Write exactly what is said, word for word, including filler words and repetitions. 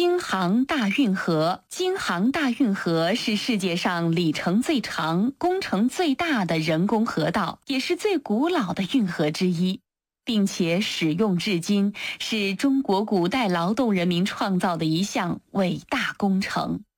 京杭大运河。京杭大运河是世界上里程最长、工程最大的人工河道，也是最古老的运河之一，并且使用至今，是中国古代劳动人民创造的一项伟大工程。